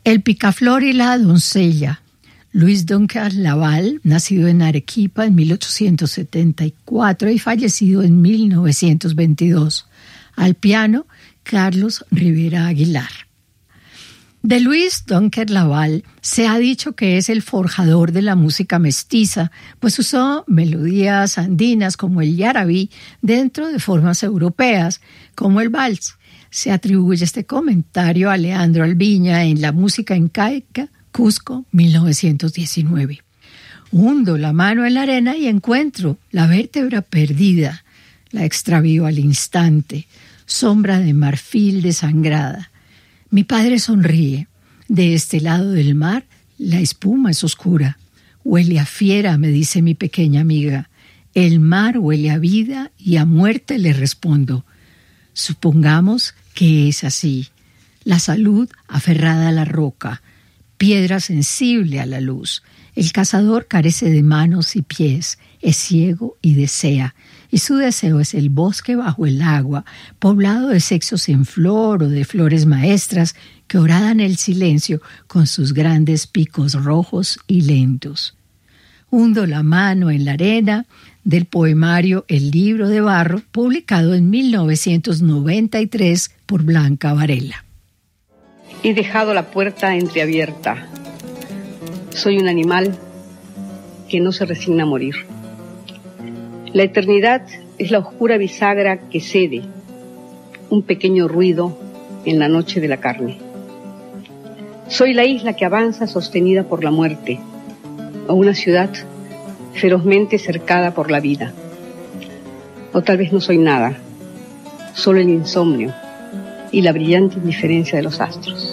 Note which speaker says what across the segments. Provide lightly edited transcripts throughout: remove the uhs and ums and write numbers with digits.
Speaker 1: El picaflor y la doncella. Luis Dunker Laval, nacido en Arequipa en 1874 y fallecido en 1922. Al piano, Carlos Rivera Aguilar. De Luis Dunker Laval se ha dicho que es el forjador de la música mestiza, pues usó melodías andinas como el yarabí dentro de formas europeas, como el vals. Se atribuye este comentario a Leandro Albiña en La música incaica, Cusco, 1919. Hundo la mano en la arena y encuentro la vértebra perdida, la extravío al instante, sombra de marfil desangrada. Mi padre sonríe. De este lado del mar, la espuma es oscura. Huele a fiera, me dice mi pequeña amiga. El mar huele a vida y a muerte, le respondo. Supongamos que es así. La salud aferrada a la roca, piedra sensible a la luz. El cazador carece de manos y pies, es ciego y desea. Y su deseo es el bosque bajo el agua, poblado de sexos en flor o de flores maestras que horadan el silencio con sus grandes picos rojos y lentos. Hundo la mano en la arena, del poemario El libro de barro, publicado en 1993 por Blanca Varela.
Speaker 2: He dejado la puerta entreabierta. Soy un animal que no se resigna a morir. La eternidad es la oscura bisagra que cede, un pequeño ruido en la noche de la carne. Soy la isla que avanza sostenida por la muerte, o una ciudad ferozmente cercada por la vida. O tal vez no soy nada, solo el insomnio y la brillante indiferencia de los astros.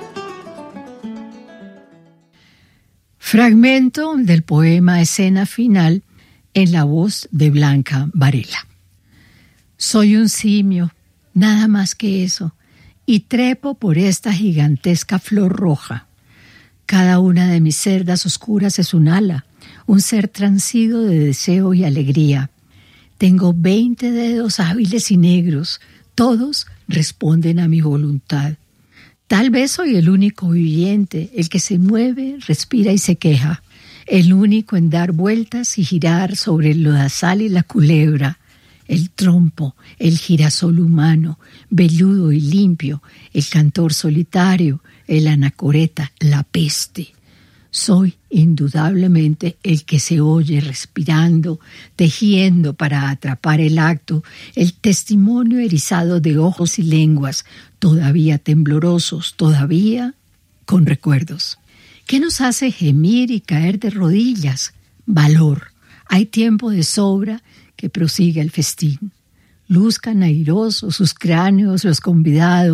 Speaker 1: Fragmento del poema Escena Final en la voz de Blanca Varela. Soy un simio, nada más que eso, y trepo por esta gigantesca flor roja. Cada una de mis cerdas oscuras es un ala, un ser transido de deseo y alegría. Tengo 20 dedos hábiles y negros, todos responden a mi voluntad. Tal vez soy el único viviente, el que se mueve, respira y se queja, el único en dar vueltas y girar sobre el lodazal y la culebra, el trompo, el girasol humano, velludo y limpio, el cantor solitario, el anacoreta, la peste. Soy indudablemente el que se oye respirando, tejiendo para atrapar el acto, el testimonio erizado de ojos y lenguas, todavía temblorosos, todavía con recuerdos. ¿Qué nos hace gemir y caer de rodillas? Valor. Hay tiempo de sobra que prosiga el festín. Luzcan airosos sus cráneos los convidados,